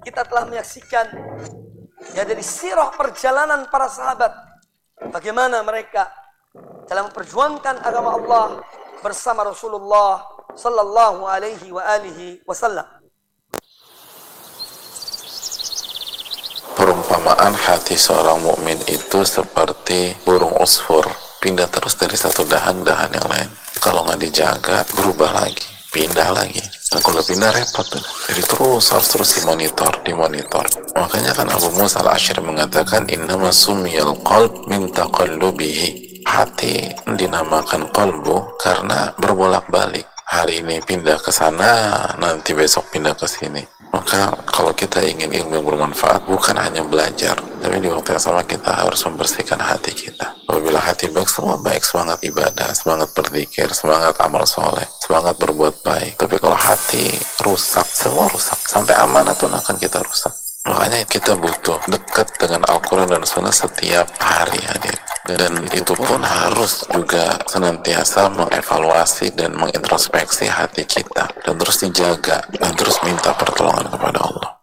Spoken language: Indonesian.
kita telah menyaksikan ya dari sirah perjalanan para sahabat, bagaimana mereka dalam memperjuangkan agama Allah bersama Rasulullah sallallahu alaihi wa alihi wasallam. Perumpamaan hati seorang mukmin itu seperti burung usfur, pindah terus dari satu dahan yang lain. Kalau nggak dijaga, berubah lagi, pindah lagi. Nah, kalau pindah repot tuh. Jadi harus terus dimonitor. Makanya kan Abu Musa al-Asy'ari mengatakan innama sumiyal qalb min taqallubihi. Hati dinamakan qalbu karena berbolak-balik. Hari ini pindah ke sana, nanti besok pindah ke sini. Maka kalau kita ingin ilmu yang bermanfaat, bukan hanya belajar, tapi di waktu yang sama kita harus membersihkan hati kita. Apabila hati baik, semua baik, semangat ibadah, semangat berzikir, semangat amal soleh, semangat berbuat baik. Tapi kalau hati rusak, semua rusak. Sampai amanah pun akan kita rusak. Makanya kita butuh dekat dengan Al-Quran dan Sunnah setiap hari hadir. Dan itu pun harus juga senantiasa mengevaluasi dan mengintrospeksi hati kita. Dan terus dijaga. Dan terus minta pertolongan kepada Allah.